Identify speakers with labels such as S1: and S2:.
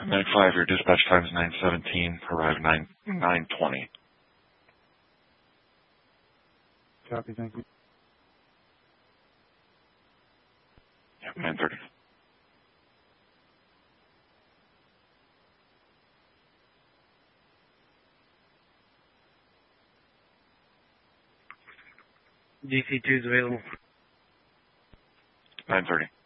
S1: 9-5, your dispatch time is 9:17, arrive 9:20.
S2: Copy, thank you.
S1: Yep, 9:30.
S3: DC2 is available.
S1: 9:30.